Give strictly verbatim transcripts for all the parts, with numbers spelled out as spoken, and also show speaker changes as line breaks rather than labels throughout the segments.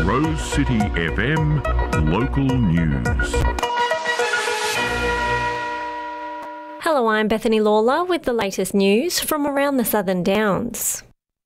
Rose City F M Local News.
Hello, I'm Bethany Lawler with the latest news from around the Southern Downs.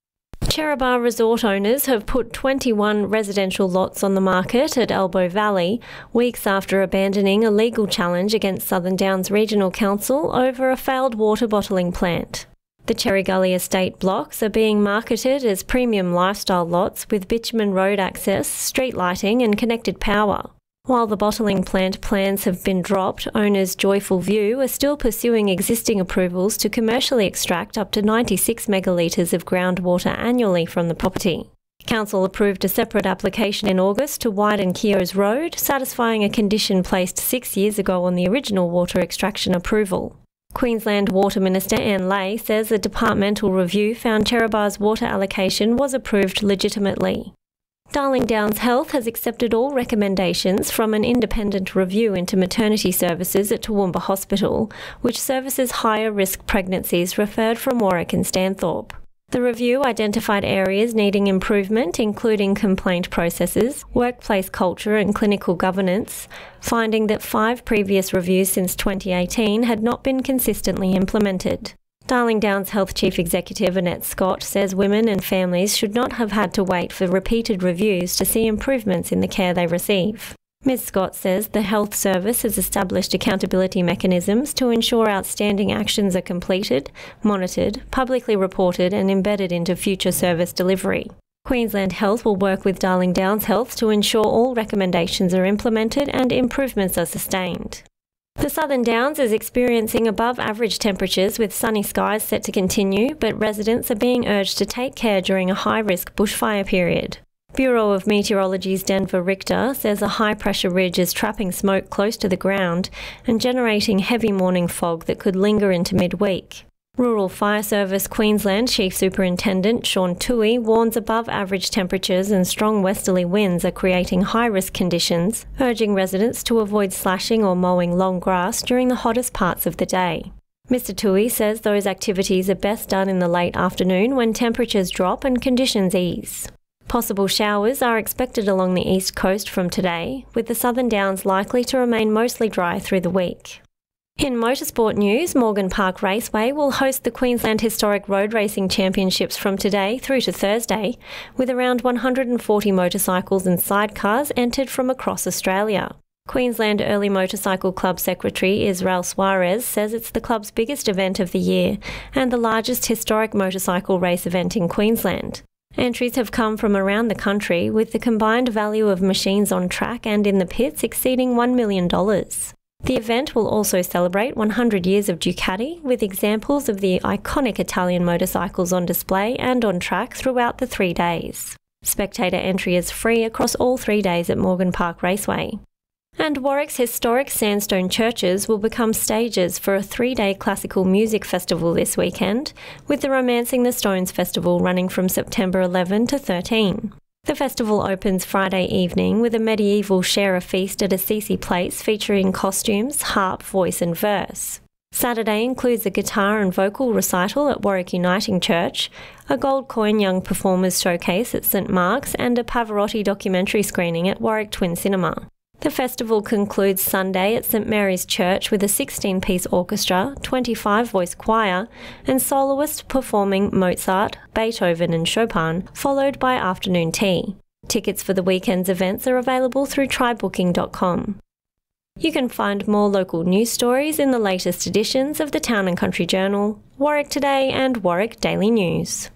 Cherraba resort owners have put twenty-one residential lots on the market at Elbow Valley, weeks after abandoning a legal challenge against Southern Downs Regional Council over a failed water bottling plant. The Cherry Gully estate blocks are being marketed as premium lifestyle lots with bitumen road access, street lighting and connected power. While the bottling plant plans have been dropped, owners Joyful View are still pursuing existing approvals to commercially extract up to ninety-six megalitres of groundwater annually from the property. Council approved a separate application in August to widen Keogh's Road, satisfying a condition placed six years ago on the original water extraction approval. Queensland Water Minister Anne Ley says a departmental review found Cherraba's water allocation was approved legitimately. Darling Downs Health has accepted all recommendations from an independent review into maternity services at Toowoomba Hospital, which services higher risk pregnancies referred from Warwick and Stanthorpe. The review identified areas needing improvement, including complaint processes, workplace culture and clinical governance, finding that five previous reviews since twenty eighteen had not been consistently implemented. Darling Downs Health Chief Executive Annette Scott says women and families should not have had to wait for repeated reviews to see improvements in the care they receive. Miz Scott says the health service has established accountability mechanisms to ensure outstanding actions are completed, monitored, publicly reported and embedded into future service delivery. Queensland Health will work with Darling Downs Health to ensure all recommendations are implemented and improvements are sustained. The Southern Downs is experiencing above average temperatures with sunny skies set to continue, but residents are being urged to take care during a high-risk bushfire period. Bureau of Meteorology's Denver Richter says a high-pressure ridge is trapping smoke close to the ground and generating heavy morning fog that could linger into midweek. Rural Fire Service Queensland Chief Superintendent Sean Toohey warns above average temperatures and strong westerly winds are creating high-risk conditions, urging residents to avoid slashing or mowing long grass during the hottest parts of the day. Mister Toohey says those activities are best done in the late afternoon when temperatures drop and conditions ease. Possible showers are expected along the east coast from today, with the Southern Downs likely to remain mostly dry through the week. In motorsport news, Morgan Park Raceway will host the Queensland Historic Road Racing Championships from today through to Thursday, with around one hundred forty motorcycles and sidecars entered from across Australia. Queensland Early Motorcycle Club Secretary Israel Suarez says it's the club's biggest event of the year and the largest historic motorcycle race event in Queensland. Entries have come from around the country, with the combined value of machines on track and in the pits exceeding one million dollars. The event will also celebrate one hundred years of Ducati, with examples of the iconic Italian motorcycles on display and on track throughout the three days. Spectator entry is free across all three days at Morgan Park Raceway. And Warwick's historic sandstone churches will become stages for a three-day classical music festival this weekend, with the Romancing the Stones Festival running from September eleventh to thirteenth. The festival opens Friday evening with a medieval share-a feast at Assisi Place featuring costumes, harp, voice and verse. Saturday includes a guitar and vocal recital at Warwick Uniting Church, a gold coin young performers showcase at St Mark's and a Pavarotti documentary screening at Warwick Twin Cinema. The festival concludes Sunday at St Mary's Church with a sixteen-piece orchestra, twenty-five-voice choir and soloists performing Mozart, Beethoven and Chopin, followed by afternoon tea. Tickets for the weekend's events are available through try booking dot com. You can find more local news stories in the latest editions of the Town and Country Journal, Warwick Today and Warwick Daily News.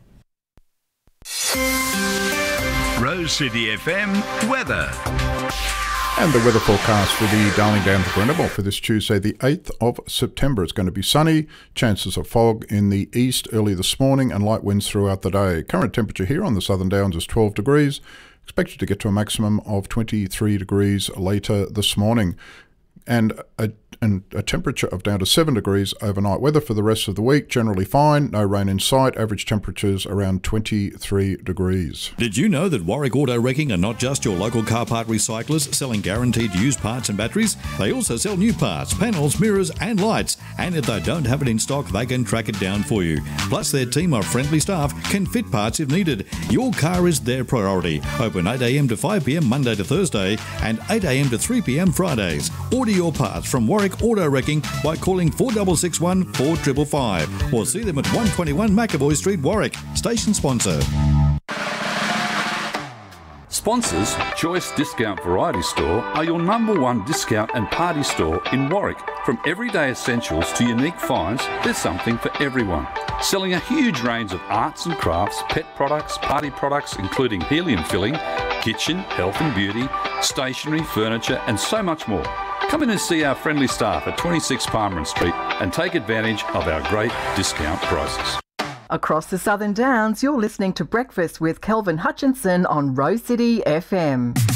Rose City F M weather.
And the weather forecast for the Darling Downs Brendamore for this Tuesday, the eighth of September. It's going to be sunny, chances of fog in the east early this morning and light winds throughout the day. Current temperature here on the Southern Downs is twelve degrees. Expected to get to a maximum of twenty-three degrees later this morning. And a and a temperature of down to seven degrees overnight. Weather for the rest of the week, generally fine, no rain in sight, average temperatures around twenty-three degrees.
Did you know that Warwick Auto Wrecking are not just your local car part recyclers selling guaranteed used parts and batteries? They also sell new parts, panels, mirrors and lights, and if they don't have it in stock, they can track it down for you. Plus, their team of friendly staff can fit parts if needed. Your car is their priority. Open eight a m to five p m Monday to Thursday and eight a m to three p m Fridays. Order your parts from Warwick Auto Wrecking by calling four six six one, four five five five or see them at one twenty-one McAvoy Street, Warwick. Station sponsor.
Sponsors, Choice Discount Variety Store are your number one discount and party store in Warwick. From everyday essentials to unique finds, there's something for everyone. Selling a huge range of arts and crafts, pet products, party products including helium filling, kitchen, health and beauty, stationery, furniture and so much more. Come in and see our friendly staff at twenty-six Palmerin Street and take advantage of our great discount prices.
Across the Southern Downs, you're listening to Breakfast with Kelvin Hutchinson on Rose City F M.